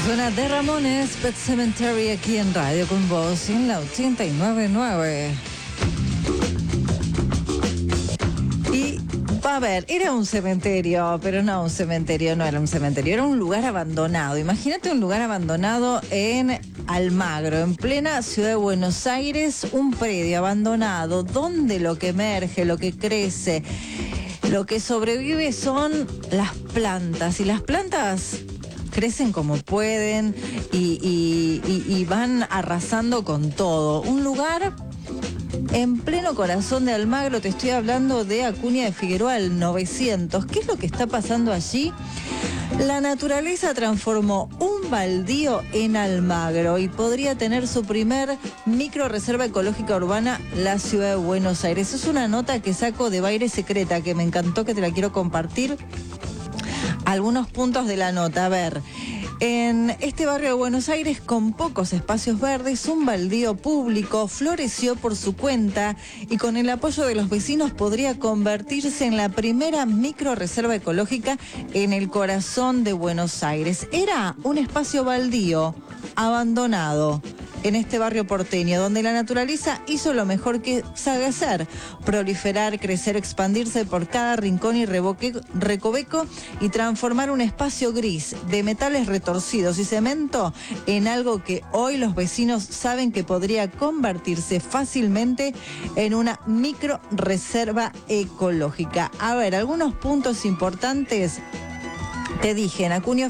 Suena de Ramones, Pet Sematary aquí en Radio con Vos en la 89.9. Y a ver, era un cementerio, pero no un cementerio, no era un cementerio, era un lugar abandonado. Imagínate un lugar abandonado en Almagro, en plena ciudad de Buenos Aires, un predio abandonado donde lo que emerge, lo que crece, lo que sobrevive son las plantas. Y las plantas crecen como pueden y van arrasando con todo. Un lugar en pleno corazón de Almagro, te estoy hablando de Acuña de Figueroa al 900. ¿Qué es lo que está pasando allí? La naturaleza transformó un baldío en Almagro y podría tener su primer microreserva ecológica urbana la ciudad de Buenos Aires. Es una nota que saco de Baile Secreta, que me encantó, que te la quiero compartir. Algunos puntos de la nota. A ver, en este barrio de Buenos Aires, con pocos espacios verdes, un baldío público floreció por su cuenta y con el apoyo de los vecinos podría convertirse en la primera microreserva ecológica en el corazón de Buenos Aires. Era un espacio baldío, abandonado, en este barrio porteño, donde la naturaleza hizo lo mejor que sabe hacer: proliferar, crecer, expandirse por cada rincón y recoveco y transformar un espacio gris de metales retorcidos y cemento en algo que hoy los vecinos saben que podría convertirse fácilmente en una micro reserva ecológica. A ver, algunos puntos importantes. Te dije, en Acuña